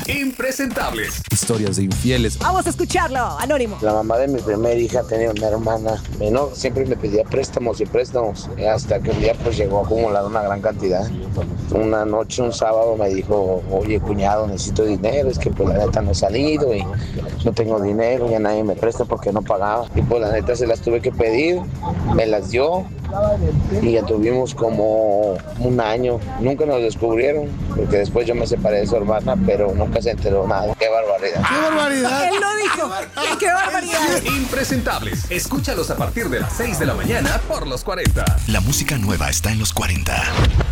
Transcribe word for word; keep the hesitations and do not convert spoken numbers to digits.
impresentables. Historias de infieles. Vamos a escucharlo, Anónimo. La mamá de mi primera hija tenía una hermana menor, siempre me pedía préstamos y préstamos, hasta que un día pues llegó a acumular una gran cantidad. Una noche, un sábado, me dijo, oye cuñado, necesito dinero, es que pues la neta no he salido y no tengo dinero, ya nadie me presta porque no pagaba. Y pues la neta se las tuve que pedir, me las dio y ya tuvimos como un año. Nunca nos descubrieron, porque después yo me separé de su hermana, pero nunca se enteró nada. ¡Qué barbaridad! ¡Qué barbaridad! Él lo dijo. ¡Qué barbaridad! Impresentables. Escúchalos a partir de las seis de la mañana por los cuarenta. La música nueva está en los cuarenta.